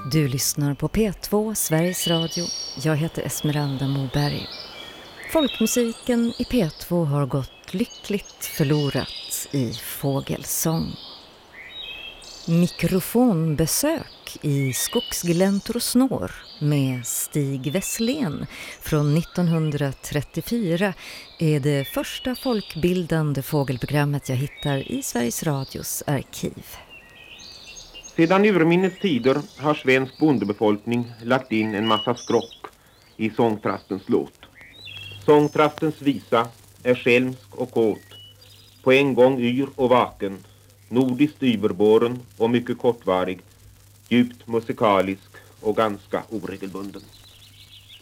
Du lyssnar på P2 Sveriges Radio. Jag heter Esmeralda Moberg. Folkmusiken i P2 har gått lyckligt förlorat i fågelsång. Mikrofonbesök i Skogsgläntor och snår med Stig Wesslén från 1934 är det första folkbildande fågelprogrammet jag hittar i Sveriges Radios arkiv. Sedan urminnes tider har svensk bondebefolkning lagt in en massa skrock i sångtrastens låt. Sångtrastens visa är skälmsk och kåt, på en gång yr och vaken, nordiskt yberboren och mycket kortvarig, djupt musikalisk och ganska oregelbunden.